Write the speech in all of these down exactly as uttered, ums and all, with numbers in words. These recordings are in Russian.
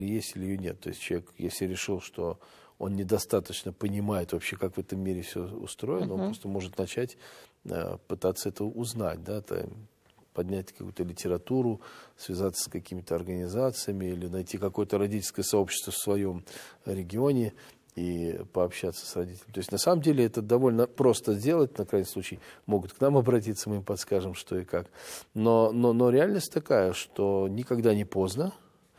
есть или ее нет. То есть человек, если решил, что он недостаточно понимает вообще, как в этом мире все устроено, uh-huh. он просто может начать э, пытаться это узнать, да, там, поднять какую-то литературу, связаться с какими-то организациями или найти какое-то родительское сообщество в своем регионе и пообщаться с родителями. То есть на самом деле это довольно просто сделать, на крайний случай могут к нам обратиться, мы им подскажем, что и как. Но, но, но реальность такая, что никогда не поздно,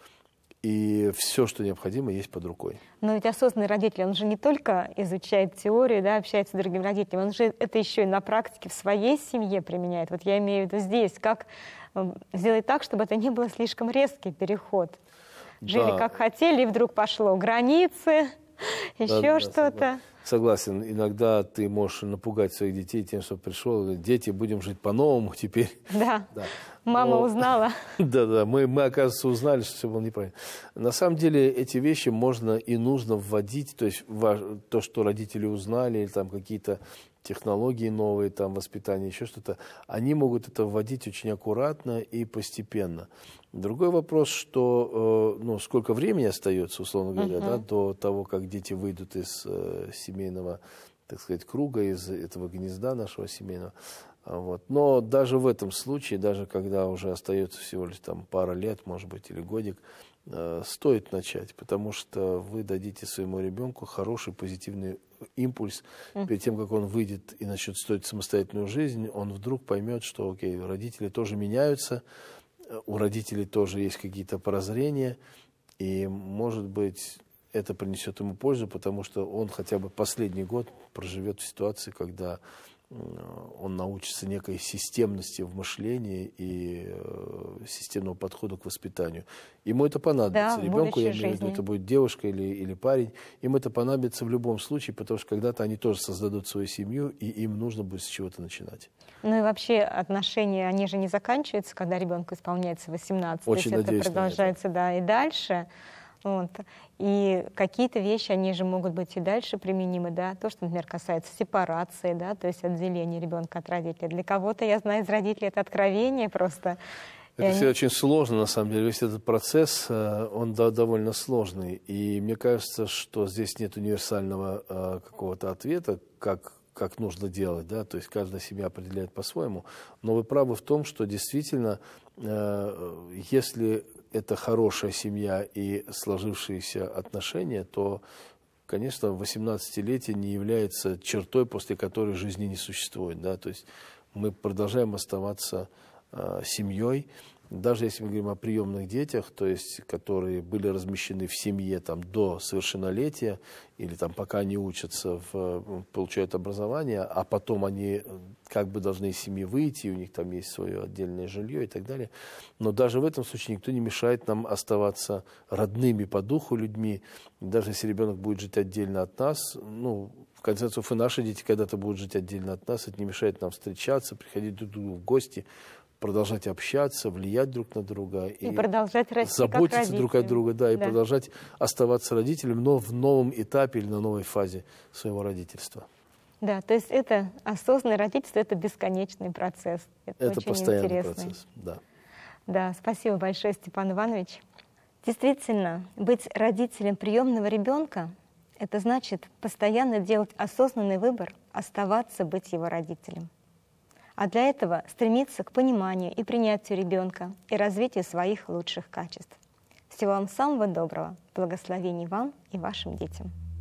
и все, что необходимо, есть под рукой. Но ведь осознанный родитель, он же не только изучает теорию, да, общается с другими родителями, он же это еще и на практике в своей семье применяет. Вот я имею в виду здесь, как сделать так, чтобы это не было слишком резкий переход. Жили да. как хотели, и вдруг пошло границы, еще да, что-то. Да, согласен. Иногда ты можешь напугать своих детей тем, что пришел, дети, будем жить по-новому теперь. Да. да. Мама Но, узнала. Да-да, мы, мы, оказывается, узнали, что все было неправильно. На самом деле эти вещи можно и нужно вводить, то есть то, что родители узнали, или там какие-то технологии новые, там воспитание, еще что-то, они могут это вводить очень аккуратно и постепенно. Другой вопрос, что э, ну, сколько времени остается, условно говоря, uh-huh. да, до того, как дети выйдут из э, семейного, так сказать, круга, из этого гнезда нашего семейного. Вот. Но даже в этом случае, даже когда уже остается всего лишь там пара лет, может быть, или годик, э, стоит начать, потому что вы дадите своему ребенку хороший позитивный импульс. Mm. Перед тем, как он выйдет и начнет строить самостоятельную жизнь, он вдруг поймет, что окей, родители тоже меняются, у родителей тоже есть какие-то прозрения, и, может быть, это принесет ему пользу, потому что он хотя бы последний год проживет в ситуации, когда он научится некой системности в мышлении и э, системного подхода к воспитанию. Ему это понадобится. Да, ребенку, я имею в виду, жизни. это будет девушка или, или парень, им это понадобится в любом случае, потому что когда-то они тоже создадут свою семью, и им нужно будет с чего-то начинать. Ну и вообще отношения, они же не заканчиваются, когда ребенку исполняется восемнадцать. Очень То есть надеюсь это продолжается, да, и дальше. Вот. И какие-то вещи, они же могут быть и дальше применимы, да, то, что, например, касается сепарации, да, то есть отделения ребенка от родителей. Для кого-то, я знаю, из родителей это откровение просто. Это и все они... очень сложно, на самом деле. Весь этот процесс, он довольно сложный. И мне кажется, что здесь нет универсального какого-то ответа, как, как нужно делать, да, то есть каждая семья определяет по-своему. Но вы правы в том, что действительно, если это хорошая семья и сложившиеся отношения, то, конечно, восемнадцатилетие не является чертой, после которой жизни не существует. Да? То есть мы продолжаем оставаться э, семьей. Даже если мы говорим о приемных детях, то есть, которые были размещены в семье там, до совершеннолетия, или там, пока они учатся, в, получают образование, а потом они как бы должны из семьи выйти, у них там есть свое отдельное жилье и так далее. Но даже в этом случае никто не мешает нам оставаться родными по духу людьми. Даже если ребенок будет жить отдельно от нас, ну, в конце концов, и наши дети когда-то будут жить отдельно от нас, это не мешает нам встречаться, приходить друг к другу в гости, продолжать общаться, влиять друг на друга. И, и продолжать расти заботиться как друг от друга, да, и да. продолжать оставаться родителем, но в новом этапе или на новой фазе своего родительства. Да, то есть это осознанное родительство, это бесконечный процесс. Это, это очень постоянный интересный. процесс, да. Да, спасибо большое, Степан Иванович. Действительно, быть родителем приемного ребенка – это значит постоянно делать осознанный выбор, оставаться быть его родителем. А для этого стремиться к пониманию и принятию ребенка и развитию своих лучших качеств. Всего вам самого доброго, благословений вам и вашим детям.